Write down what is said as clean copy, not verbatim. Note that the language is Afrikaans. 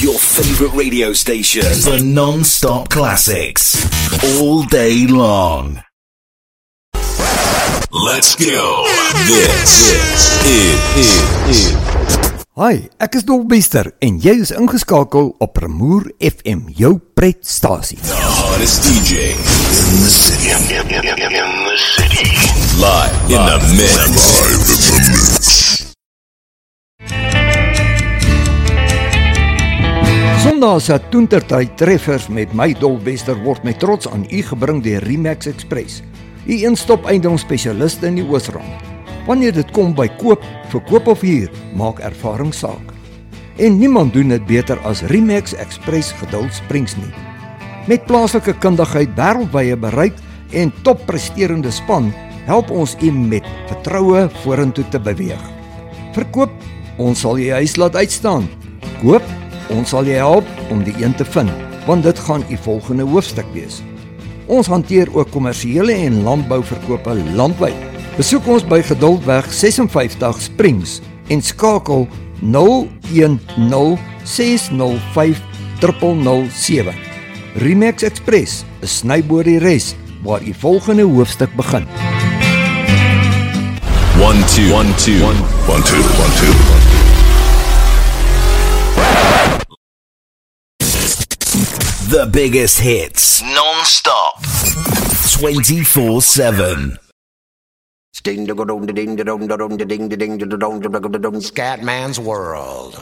Your favorite radio station for non-stop classics. All day long. Let's go. This is. Hi, ek is Dolbester en jy is ingeskakel op Remoer FM, jou pretstasie. The hottest DJ in the city. In the city. Live in the mix. Sondag se toentertyd treffers met my Dolbester word met trots aan u gebring deur Remax Express, u een-stop eiendomsspesialiste in die Oosrand. Wanneer dit kom by koop, verkoop of huur, maak ervaring saak. En niemand doen dit beter as Remax Express Geduld Springs nie. Met plaaslike kundigheid, wêreldwye bereik en toppresterende span, help ons u met vertroue vorentoe te beweeg. Verkoop, ons sal jy huis laat uitstaan. Koop, ons sal jy help om die een te vind, want dit gaan u volgende hoofstuk wees. Ons hanteer ook kommersiële en landbouverkope landwyd. Besoek ons by Geduldweg 56 Springs en skakel 010-605-0007. Remax Express, 'n snyboor die res, waar die volgende hoofstuk begin. 1 2 1 2 1 2 1 2. The biggest hits, non-stop, 24/7. Scatman's World.